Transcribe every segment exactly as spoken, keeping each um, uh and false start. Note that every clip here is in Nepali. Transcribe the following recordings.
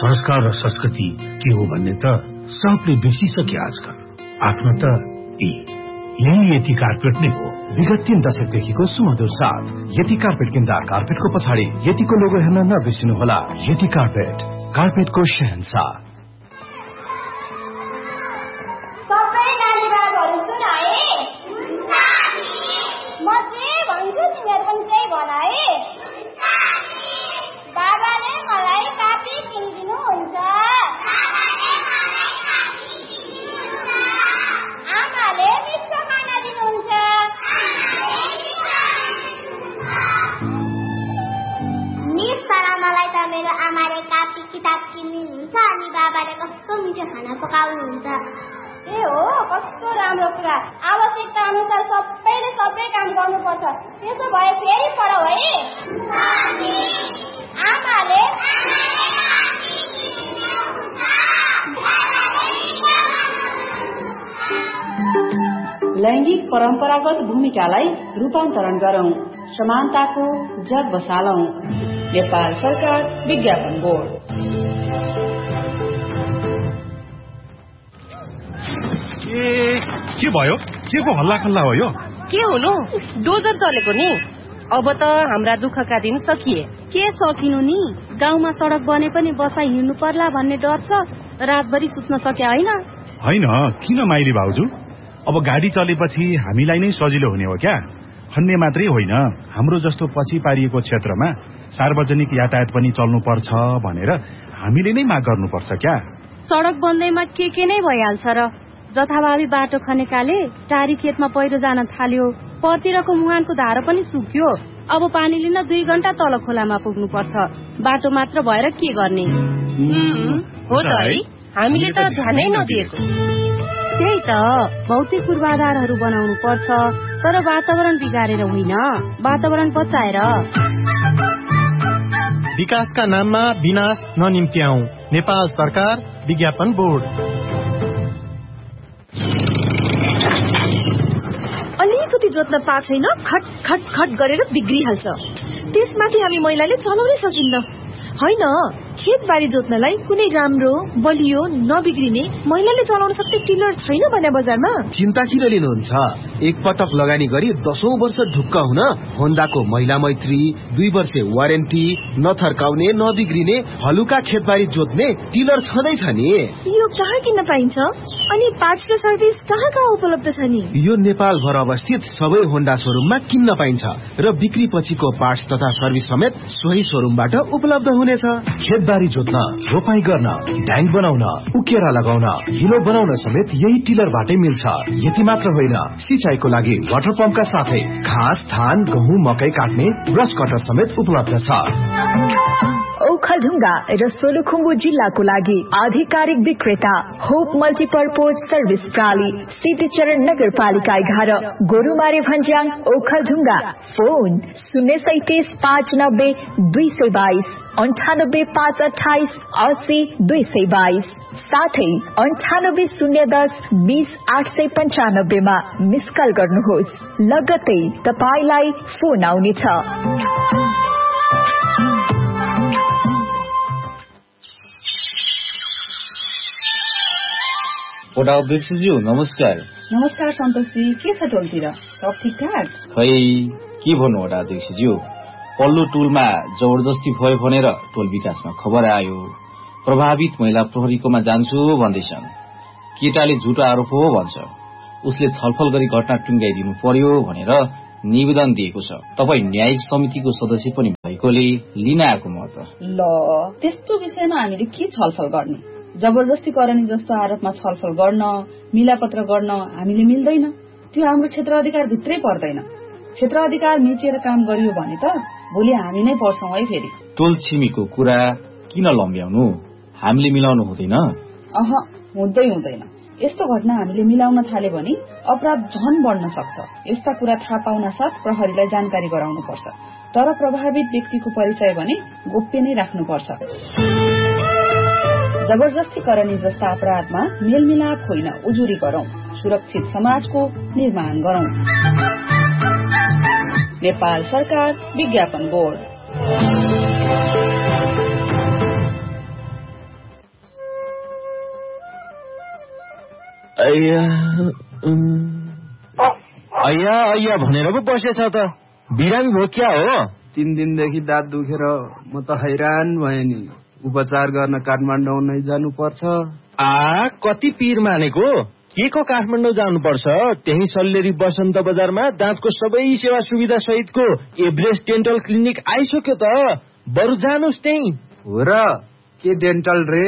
संस्कार र संस्कृति के हो भन्ने त सबले बिर्सिसके आजकल। आफ्नो त यही यति कार्पेट नै हो। विगत तीन दशकदेखिको सुमधुर साथ यति कार्पेट किन्दा कार्पेटको पछाडि यतिको लोगो हेर्न नबिर्सिनुहोला। यति कार्पेट, कार्पेटको शहंशाह। कस्तो मिठो खाना पकाउनुहुन्छ। ए हो, कस्तो राम्रो कुरा। आवश्यकता अनुसार सबैले सबै काम गर्नुपर्छ। त्यसो भए फेरि पढाउ है। आमाले लैंगिक परम्परागत भूमिकालाई रूपान्तरण गरौं, समानताको जग बसालौं। नेपाल सरकार विज्ञापन बोर्ड। ए के भयो? के को हल्ला खल्ला हो यो? के हुनु, डोजर चलेको नि। अब त हाम्रा दुःखका दिन सकिए। के सकिनु नि, गाउँमा सडक बने पनि बसाइ हिँड्नु पर्ला भन्ने डर छ। रातभरि सुत्न सके होइन? होइन, किन माइली भाउजू? अब गाडी चलेपछि हामीलाई नै सजिलो हुने हो क्या? खन्ने मात्रै होइन, हाम्रो जस्तो पछि पारिएको क्षेत्रमा सार्वजनिक यातायात पनि चल्नु पर्छ भनेर हामीले नै माग गर्नुपर्छ क्या? सडक बन्दैमा के के नै भइहाल्छ र। जथाभावी बाटो खनेकाले टारी खेतमा पहिरो जान थाल्यो, परतिरको मुहानको धारो पनि सुक्यो। अब पानी लिन दुई घण्टा तल खोलामा पुग्नु पर्छ। बाटो मात्र भएर के गर्ने? हो त है, हामीले त ध्यानै नदिएको। त्यही त, भौतिक पूर्वाधारहरू बनाउनु पर्छ, तर वातावरण बिगारेर होइन, वातावरण बचाएर। विकासका नाममा विनाश ननिम्त्याऊ। नेपाल सरकार विज्ञापन बोर्ड। अलिकति जोत्न पाएको छैन, खट खट खट गरेर बिग्रिहाल्छ। त्यसमाथि हामी महिलाले चलाउनै सकिन्न। होइन, खेतबारी जोत्नलाई कुनै राम्रो बलियो नबिग्रिने महिलाले चलाउन सक्ने टिलर छैन भने बजारमा। चिन्ता किन लिनुहुन्छ? एक पटक लगानी गरी दशौं वर्ष ढुक्क हुन होन्डाको महिला मैत्री, दुई वर्ष वारेन्टी, नथर्काउने नबिग्रिने हलुका खेतबारी जोत्ने टिलर छँदैछ नि। यो कहाँ किन्न पाइन्छ अनि पार्ट्स र सर्भिस कहाँ कहाँ उपलब्ध छ नि? यो नेपाल भर अवस्थित सबै होन्डा शोरूममा किन्न पाइन्छ र बिक्री पछिको पार्ट्स तथा सर्भिस समेत सोही शोरूमबाट उपलब्ध हुनेछ। खेतबारी जोत्न, रोपाई गर्न, ढ्याङ बनाउन, उकेरा लगाउन, हिलो बनाउन समेत यही टिलरबाटै मिल्छ। यति मात्र होइन, सिंचाईको लागि वाटर पम्पका साथै घाँस, धान, गहुँ, मकै काट्ने ब्रस कटर समेत उपलब्ध छ। ओखलढुङ्गा र सोलुखुम्बु जिल्लाको लागि आधिकारिक विक्रेता होप मल्टिपर्पोज सर्भिस प्राली, सिद्धिचरण नगरपालिका एघार, गोरुमारे भन्ज्याङ, ओखलढुङ्गा। फोन शून्य सैतिस पाँच नब्बे दुई सय बाइस, अन्ठानब्बे पाँच अठाइस अस्सी दुई सय बाइस, साथै अन्ठानब्बे शून्य दस बीस आठ सय पन्चानब्बेमा मिस कल गर्नुहोस्। लगत्तै तपाईलाई फोन आउनेछ। वडा अध्यक्षज्यू नमस्कार। नमस्कार सन्तोषजी, के छ टोलतिर? सब ठिकठाक? खै के भन्नु वडा अध्यक्षज्यू, पल्लो टोलमा जबरजस्ती भयो भनेर टोल विकासमा खबर आयो। प्रभावित महिला प्रहरीकोमा जान्छु भन्दैछन्। केटाले झुटो आरोप हो भन्छ, उसले छलफल गरी घटना टुङ्गाइदिनु पर्यो भनेर निवेदन दिएको छ। तपाई न्यायिक समितिको सदस्य पनि भएकोले लिन आएको म त। ल, त्यस्तो विषयमा हामीले के छलफल गर्ने? जबरजस्ती करनी जस्तो आरोपमा छलफल गर्न, मिलापत्र गर्न हामीले मिल्दैन। त्यो हाम्रो क्षेत्र अधिकार भित्रै पर्दैन। क्षेत्र अधिकार मिचेर काम गरियो भने त भोलि हामी नै पर्छौं है फेरि। टोल छिमीको कुरा किन लम्ब्याउनु? हामीले मिलाउनु हुँदैन? अह, हुँदै हुँदैन। यस्तो घटना हामीले मिलाउन थाले भने अपराध झन बढ्न सक्छ। यस्ता कुरा थाहा पाउन साथ प्रहरीलाई जानकारी गराउनु पर्छ। तर प्रभावित व्यक्तिको परिचय भने गोप्य नै राख्नुपर्छ। जबरजस्ती करनी जस्ता अपराधमा मेलमिलाप होइन, उजुरी गरौं। सुरक्षित समाजको निर्माण गरौं। नेपाल सरकार विज्ञापन बोर्ड। अय्या अय्या भनेर पो बसेछ त। बिरामी भयो क्या हो? तीन दिनदेखि दाँत दुखेर म त हैरान भएँ नि। उपचार गर्न काठमाडौँ नै जानु पर्छ। आ कति पीर मानेको? के को काठमाडौँ जानुपर्छ? त्यही सल्लेरी बसन्त बजारमा दाँतको सबै सेवा सुविधा सहितको एभरेस्ट डेन्टल क्लिनिक आइसक्यो त। बरु जानुस् त्यही। हो र? के डेन्टल रे?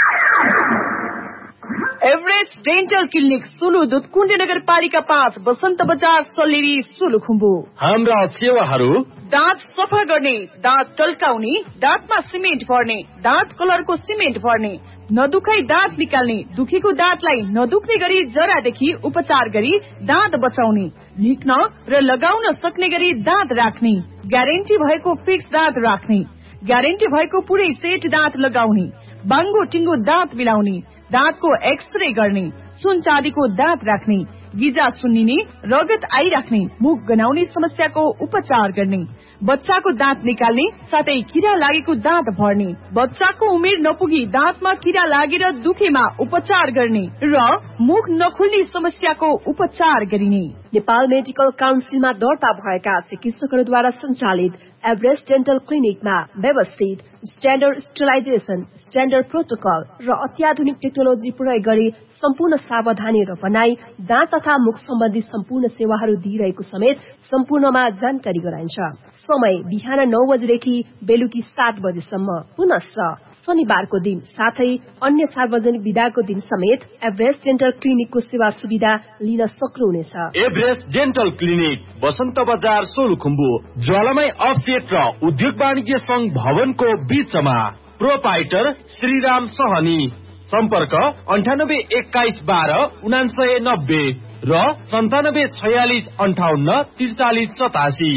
एभरेस्ट डेन्टल क्लिनिक सुलुदुत कुण्ड नगरपालिका पाँच बसन्त बजार सल्लेरी सोलुखुम्बु। हाम्रा सेवाहरू दाँत सफा गर्ने, दाँत टल्काउने, दाँतमा सिमेन्ट भर्ने, दाँत कलरको सिमेन्ट भर्ने, नदुखाई दाँत निकाल्ने, दुखेको दाँतलाई नदुख्ने गरी जरादेखि उपचार गरी दाँत बचाउने, झिक्न र लगाउन सक्ने गरी दाँत राख्ने, ग्यारेन्टी भएको फिक्स दाँत राख्ने, ग्यारेन्टी भएको पुरै सेट दाँत लगाउने, बाङ्गो टिङ्गो दाँत मिलाउने, दाँतको एक्सरे गर्ने, सुन चाँदीको दाँत राख्ने, गिजा सुन्निने, रगत आइराख्ने, मुख गनाउने समस्याको उपचार गर्ने, बच्चाको दाँत निकाल्ने साथै किरा लागेको दाँत भर्ने, बच्चाको उमेर नपुगी दाँतमा किरा लागेर दुखेमा उपचार गर्ने र मुख नखुल्ने समस्याको उपचार गरिने। नेपाल मेडिकल काउन्सिलमा दर्ता भएका चिकित्सकहरूद्वारा सञ्चालित एभरेस्ट डेन्टल क्लिनिकमा व्यवस्थित स्ट्यान्डर्ड स्टरलाइजेसन, स्ट्यान्डर्ड प्रोटोकल र अत्याधुनिक टेक्नोलोजी प्रयोग गरी सम्पूर्ण सावधानी र बनाई दाँत तथा मुख सम्बन्धी सम्पूर्ण सेवाहरू दिइरहेको समेत सम्पूर्णमा जानकारी गराइन्छ। समय बिहान नौ बजेदेखि बेलुकी सात बजेसम्म। पुनश्च शनिबारको दिन साथै अन्य सार्वजनिक विदाको दिन समेत एभरेस्ट डेन्टल क्लिनिकको सेवा सुविधा लिन सक्नुहुनेछ। एभरेस्ट डेन्टल क्लिनिक बसन्त बजार सोलुखुम्बु, ज्वालामाई अफसेट र उद्योग वाणिज्य संघ भवनको बीचमा। प्रोपाइटर श्रीराम सहनी। सम्पर्क अन्ठानब्बे एक्काइस बाह्र उनासय नब्बे र सन्तानब्बे छयालिस अन्ठाउन्न त्रिचालिस सतासी।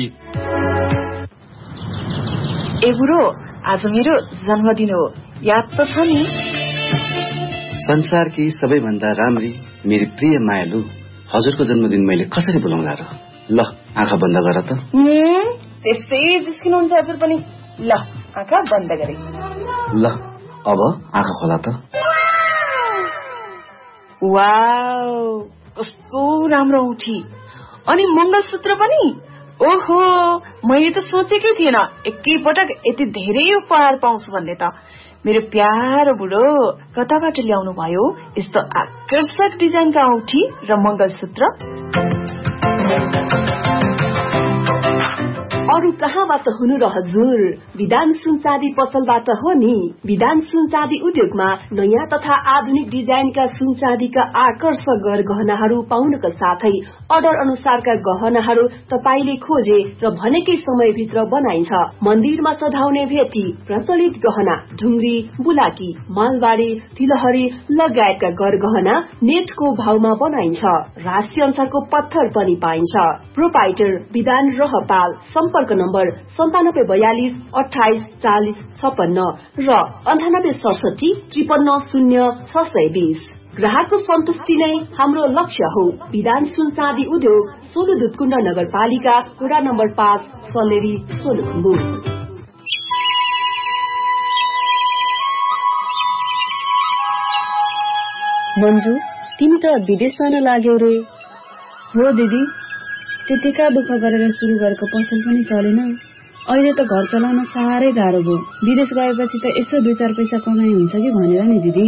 ए बुढो, आज मेरो जन्मदिन हो, याद त छ नि? संसारकी सबैभन्दा राम्री मेरी प्रिय मायालु, हजुरको जन्मदिन मैले कसरी बोलाउँला र? ल आँखा बन्द गर त। त्यसै जिस्किनुहुन्छ हजुर पनि। ल आँखा बन्द गरे। ल अब आँखा खोला त। वाउ, कस्तो राम्रो औठी। अनि मंगलसूत्र पनि। ओहो, मैले त सोचेकै थिएन एकैपटक यति धेरै उपहार पाउँछु भन्ने त। मेरो प्यारो बुढो, कताबाट ल्याउनु भयो यस्तो आकर्षक डिजाइनका औठी र मंगलसूत्र? अरू कहाँबाट हुनु र हजुर? विधान सुन चाँदी पसलबाट हो नि। विधान सुन चाँदी उद्योगमा नयाँ तथा आधुनिक डिजाइनका सुन चाँदीका आकर्षक गहनाहरू पाउनका साथै अर्डर अनुसारका गहनाहरू तपाईले खोजे र भनेकै समयभित्र बनाइन्छ। मन्दिरमा चढाउने भेटी, प्रचलित गहना, ढुङ्ग्री, बुलाकी, मालबारी, तिलहरी लगायतका गहना नेटको भावमा बनाइन्छ। राशि अनुसारको पत्थर पनि पाइन्छ। प्रोपाइटर विधान रहपाल। सम्पर्क नम्बर सन्तानब्बे बयालिस अठाइस चालिस छपन्न र अन्ठानब्बे सडसठी त्रिपन्न शून्य छ सय बीस। ग्राहकको सन्तुष्टि नै हाम्रो लक्ष्य हो। विधान सुन चाँदी उद्योग, सोलु दुधकुण्ड नगरपालिका, वडा नम्बर पाँच, सल्लेरी, सोलुखुम्बु। मन्जु, तिमी त विदेश जान लाग्यौ रे? हो दिदी, त्यतिका दुःख गरेर सुरु गरेको पसल पनि चलेन। अहिले त घर चलाउन साह्रै गाह्रो भयो। विदेश गएपछि त यसो दुई चार पैसा कमाइ हुन्छ कि भनेर नि दिदी।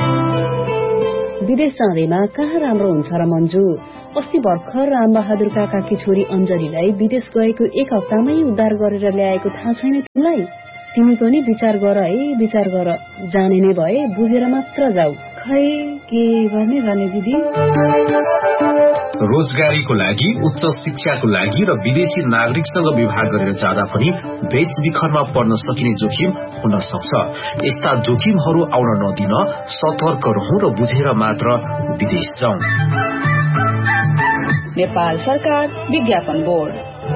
विदेश जाँदैमा कहाँ राम्रो हुन्छ र मन्जु? अस्ति भर्खर रामबहादुर काकाकी छोरी अञ्जलीलाई विदेश गएको एक हप्तामै उद्धार गरेर ल्याएको थाहा छैन तिमीलाई? तिमी पनि विचार गर है, विचार गर। जाने नै भए बुझेर मात्र जाऊ। खै के गर्ने गर्ने दिदी? रोजगारीको लागि, उच्च शिक्षाको लागि र विदेशी नागरिकसँग विवाह गरेर जाँदा पनि बेचबिखनमा पर्न सकिने जोखिम हुन सक्छ। यस्ता जोखिमहरू आउन नदिन सतर्क रहौं र बुझेर मात्र विदेश जाउँ। नेपाल सरकार विज्ञापन बोर्ड।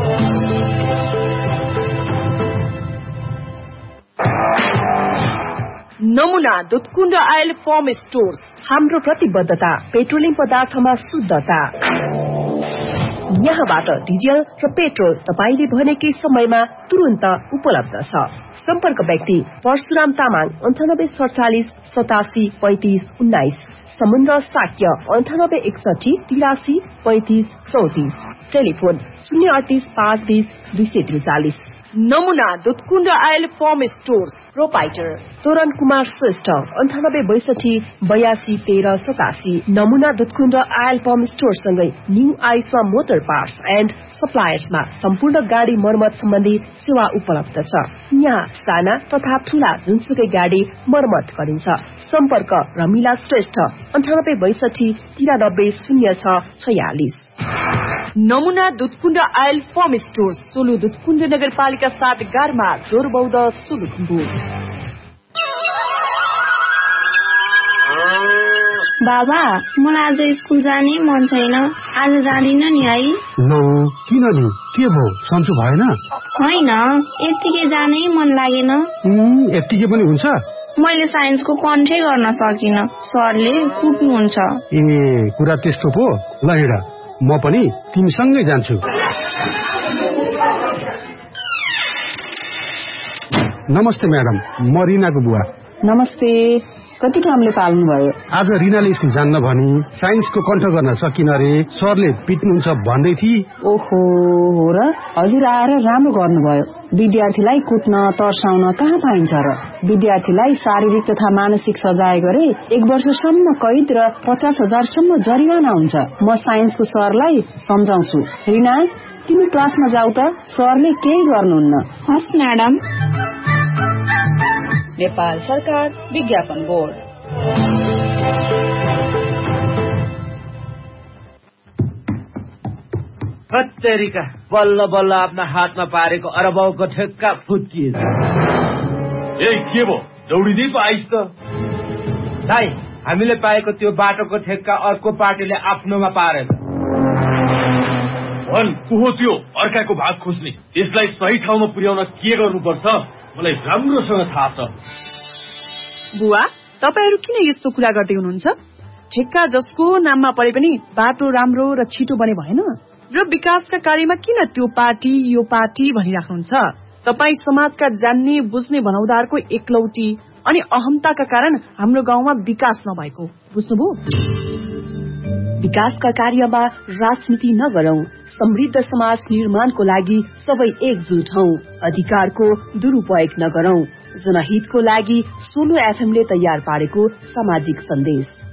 नमुना दुधकुण्ड आयल फर्म स्टोर्स। हाम्रो प्रतिबद्धता पेट्रोलियम पदार्थमा शुद्धता। यहाँबाट डिजल र पेट्रोल तपाईले भनेकै समयमा तुरन्त उपलब्ध छ। सम्पर्क व्यक्ति परशुराम तामाङ अन्ठानब्बे सडचालिस सतासी पैंतिस उन्नाइस, समुद्र साक्य अन्ठानब्बे एकसठी तिरासी पैंतिस चौतिस, टेलिफोन शून्य अडतिस पाँच बिस दुई सय त्रिचालिस। नमुना Dudhkund oil form stores proprietor तोरण कुमार श्रेष्ठ अन्ठानब्बे बैसठी बयासी तेह्र सतासी। नमुना दुधकुण्ड आयल फर्म स्टोर सँगै न्यू आइसमा मोटर पार्ट्स एन्ड सप्लायर्समा सम्पूर्ण गाडी मर्मत सम्बन्धी सेवा उपलब्ध छ। यहाँ साना तथा ठूला जुनसुकै गाडी मर्मत गरिन्छ। सम्पर्क रमिला श्रेष्ठ अन्ठानब्बे बैसठी तिरानब्बे शून्य छ छयालिस। नमुना Dudhkund oil form store Solu Dudhkund नगरपालिका सात गारमा जोरबौध सोलुखुम्बु। बाबा मलाई आज स्कुल जाने मन छैन, आज जाँदिन नि है। लो किन नि, के भयो, सन्चो भएन? होइन, यत्तिकै जानै मन लागेन। यत्तिकै पनि हुन्छ? मैले साइन्सको कन्ठै गर्न सकिन, सरले कुट्नुहुन्छ। ए कुरा त्यस्तो पो, ल हिँड म पनि तिमीसँगै जान्छु। नमस्ते म्याडम, म रिनाको बुवा। नमस्ते, कति कामले पाल्नु भयो? आज रिनाले स्कुल जान्न भनी साइन्सको कण्ठ गर्न सकिन रे, सरले पिट्नुहुन्छ भन्दै थिए। ओहो हो र, हजुर आएर राम्रो गर्नुभयो। विद्यार्थीलाई कुट्न तर्साउन कहाँ पाइन्छ र? विद्यार्थीलाई शारीरिक तथा मानसिक सजाय गरे एक वर्षसम्म कैद र पचास हजारसम्म जरिवाना हुन्छ। म साइन्सको सरलाई सम्झाउँछु। रिना तिमी क्लासमा जाऊ त, सरले केही गर्नुहुन्न। हस् म्याडम। नेपाल सरकार विज्ञापन बोर्ड। हत्तेरिका बल्ल बल्ल आफ्ना हातमा पारेको अरबौको ठेक्का फुत्किएछ। ए के भो, दौडिँदै पो आइस त। दाइ, हामीले पाएको त्यो बाटोको ठेक्का अर्को पार्टीले आफ्नोमा पारेछ। भन को हो त्यो अर्काको भाग खोज्ने? यसलाई सही ठाउँमा पुर्याउन के गर्नुपर्छ मलाई राम्रोसँग थाहा छ। बुवा, तपाईहरु किन यस्तो कुरा गर्दै हुनुहुन्छ? ठेक्का जसको नाममा परे पनि बाटो राम्रो र छिटो बने भएन र विकासका कार्यमा किन त्यो पार्टी यो पार्टी भनिराख्नुहुन्छ? तपाई समाजका जान्ने बुझ्ने भनाउदारको एकलौटी अनि अहमताका कारण हाम्रो गाउँमा विकास नभएको बुझ्नुभयो? विकासका कार्यमा राजनीति नगरौं, समृद्ध समाज निर्माणको लागि सबै एकजुट हौं, अधिकारको दुरुपयोग नगरौं। जनहितको लागि सोलो एफएमले तयार पारेको सामाजिक सन्देश।